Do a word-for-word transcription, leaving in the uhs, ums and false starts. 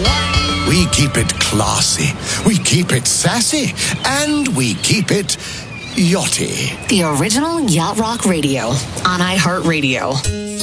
We keep it classy, we keep it sassy, and we keep it yachty. The original Yacht Rock Radio on iHeartRadio.